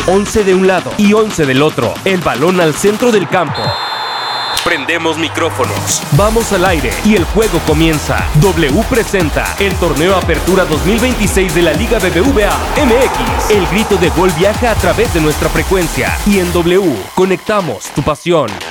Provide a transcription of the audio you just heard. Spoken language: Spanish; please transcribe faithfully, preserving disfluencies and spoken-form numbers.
once de un lado y once del otro. El balón al centro del campo. Prendemos micrófonos. Vamos al aire y el juego comienza. W presenta el torneo Apertura dos mil veintiséis de la Liga B B V A M X. El grito de gol viaja a través de nuestra frecuencia y en W conectamos tu pasión.